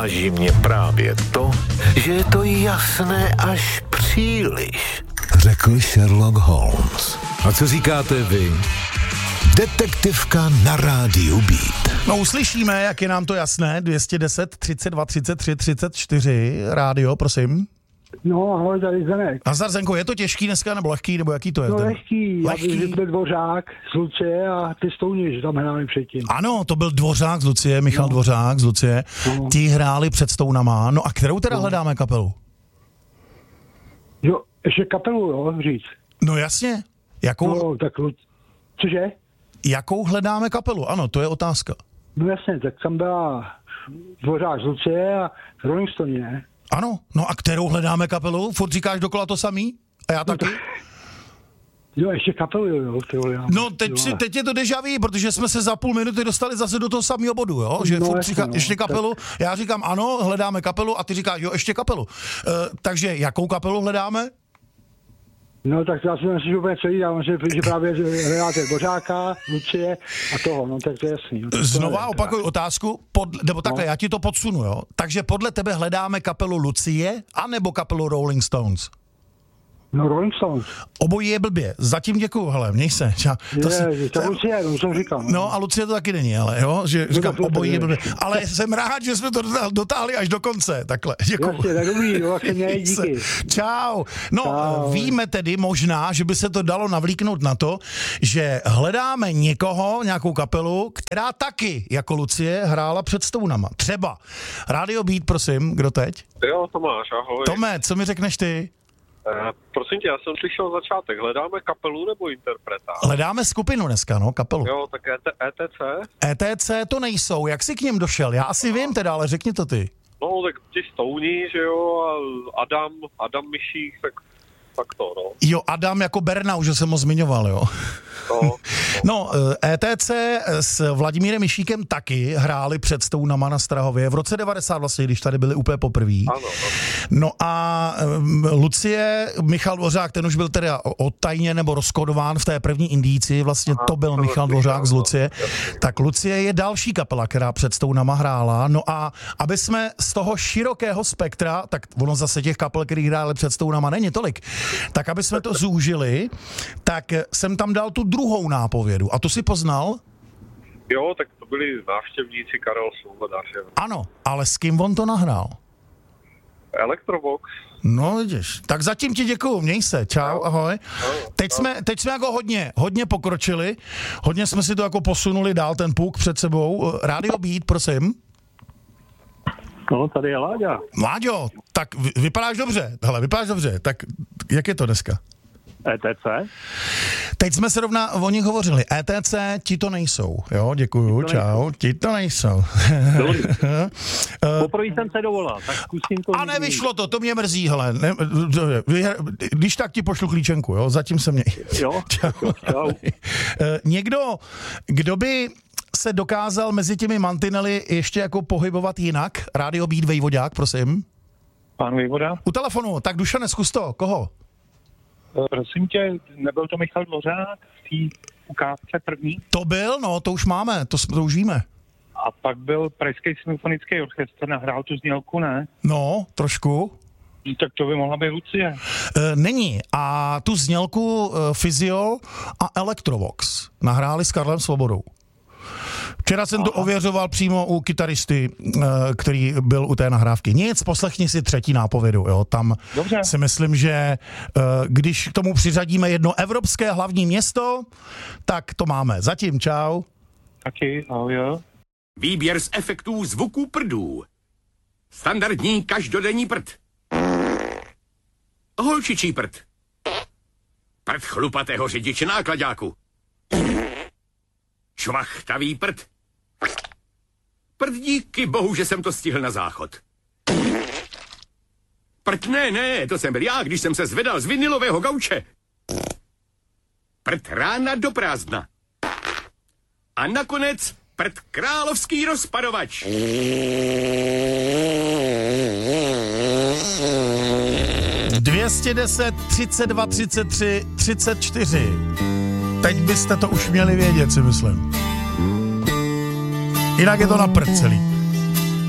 Uráží mě právě to, že je to jasné až příliš, řekl Sherlock Holmes. A co říkáte vy? Detektivka na rádiu Beat. No uslyšíme, jak je nám to jasné. 210 32 33 34 rádio, prosím. No, ahoj, tady Zdeněk. Nazdar, Zenko, je to těžký dneska, nebo lehký, nebo jaký to je? No lehký, byl Dvořák z Lucie a ty Stouniš tam hráli předtím. Ano, to byl Dvořák z Lucie, Michal Dvořák z Lucie. No. Ti hráli před Stounama. No a kterou teda hledáme kapelu? Jo, ještě kapelu, jo, říct. No jasně. Jakou? No, tak cože? Jakou hledáme kapelu? Ano, to je otázka. No jasně, tak tam byla Dvořák z Lucie a Rolling Stone, ne? Ano, no a kterou hledáme kapelu? Furt říkáš dokola to samý? A já taky? Jo, ještě kapelu, jo. No teď je to déjà vu, protože jsme se za půl minuty dostali zase do toho samého bodu, jo? Že no, furt jasně, říká, ještě kapelu, tak... já říkám ano, hledáme kapelu a ty říkáš jo, ještě kapelu. Takže jakou kapelu hledáme? No tak já si myslím úplně celý, já myslím, že právě hledáte Dvořáka, Lucie a toho, no tak to je jasný. No, Znova opakuju otázku, nebo takhle, já ti to podsunu, jo? Takže podle tebe hledáme kapelu Lucie, anebo kapelu Rolling Stones? No Rolling Stones. Obojí je blbě. Zatím děkuju, hele, měj se. Lucie, to jsem říkal. No a Lucie to taky není, ale jo, že říkám, obojí je blbě. Ale jsem rád, že jsme to dotáhli až do konce, takhle, děkuju. Jasně, tak dobrý, jo, díky. Čau. No, čau. Víme tedy možná, že by se to dalo navlíknout na to, že hledáme někoho, nějakou kapelu, která taky, jako Lucie, hrála před Stounama. Třeba. Radio Beat, prosím, kdo teď? Jo, Tomáš, ahoj. Tome, co mi řekneš ty? Prosím tě, já jsem slyšel začátek. Hledáme kapelu nebo interpreta? Hledáme skupinu dneska, no, kapelu. Jo, tak ETC? ETC to nejsou. Jak jsi k něm došel? Já asi vím teda, ale řekni to ty. No, tak ti Stouní, že jo, a Adam Mišík, tak to, no. Jo, Adam jako Bernau, že jsem ho zmiňoval, jo. No, ETC s Vladimírem Mišíkem taky hráli před Stounama na Strahově v roce 90 vlastně, když tady byli úplně poprví. Ano. No a Lucie, Michal Dvořák, ten už byl teda odtajně nebo rozkodován v té první indici, vlastně to byl Michal Dvořák z Lucie. Tak Lucie je další kapela, která před Stounama hrála. No a aby jsme z toho širokého spektra, tak ono zase těch kapel, který hráli před Stounama, není tolik, tak aby jsme to zúžili, tak jsem tam dal tu druhou nápovědu. A to si poznal? Jo, tak to byli návštěvníci Karel Svoboda. Ano, ale s kým on to nahrál? Electrovox. No vidíš, tak zatím ti děkuju, měj se, čau, ahoj. Teď jsme jako hodně pokročili, hodně jsme si to jako posunuli dál, ten puk před sebou. Radio Beat, prosím. No, tady je Láďa. Láďo, tak vypadáš dobře, tak jak je to dneska? ETC? Teď jsme se rovna o nich hovořili. ETC, ti to nejsou, jo, děkuju, čau, ti to nejsou. Poprvé jsem se dovolal, tak zkusím to. A nevyšlo to mě mrzí, hele, když tak ti pošlu klíčenku, jo, zatím se měj. Jo, čau. Někdo, kdo by se dokázal mezi těmi mantinely ještě jako pohybovat jinak? Radio Beat Vejvodák, prosím. Pán Vejvoda? U telefonu, tak Dušane, zkus to, koho? Prosím tě, nebyl to Michal Dvořák v té ukázce první? To byl, no, to už máme, to už víme. A pak byl Pražský symfonický orchestr, nahrál tu znělku, ne? No, trošku. Tak to by mohla být Lucie. Není. A tu znělku Fyziol a Electrovox nahráli s Karlem Svobodou. Včera jsem to ověřoval přímo u kytaristy, který byl u té nahrávky. Nic, poslechni si třetí nápovědu. Jo. Tam dobře. Si myslím, že když k tomu přiřadíme jedno evropské hlavní město, tak to máme. Zatím, čau. Taky, ahoj. Výběr z efektů zvuků prdů. Standardní každodenní prd. Holčičí prd. Prd chlupatého řidiče náklaďáku. Čvachtavý prd. Prd díky bohu, že jsem to stihl na záchod. Prd ne, to jsem byl já, když jsem se zvedal z vinilového gauče. Prd rána do prázdna. A nakonec prd královský rozpadovač. ...210, 32, 33, 34. Teď byste to už měli vědět, si myslím. Jinak je to na prd celý.